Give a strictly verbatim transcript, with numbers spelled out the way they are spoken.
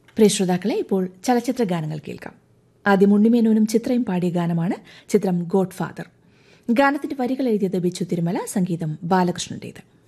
പ്രിയ ശ്രോതാക്കളെ, ഇപ്പോൾ ചലച്ചിത്ര ഗാനങ്ങൾ കേൾക്കാം. ആദ്യം ഉണ്ണിമേനോനും ചിത്രയും പാടിയ ഗാനമാണ്. ചിത്രം ഗോഡ് ഫാദർ. ഗാനത്തിന്റെ വരികൾ എഴുതിയത് ബിച്ചു തിരുമല, സംഗീതം ബാലകൃഷ്ണന്റേത്.